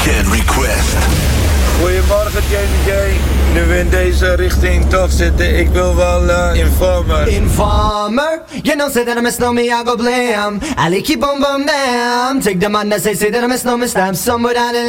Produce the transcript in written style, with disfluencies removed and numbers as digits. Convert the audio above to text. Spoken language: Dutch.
10 request. Goedemorgen JJ, nu we in deze richting toch zitten, ik wil wel Informer. Informer, you know say that I miss no me, I go blame. I like keep on bam bam. Take the man that say that I miss no me, stamp somewhere down in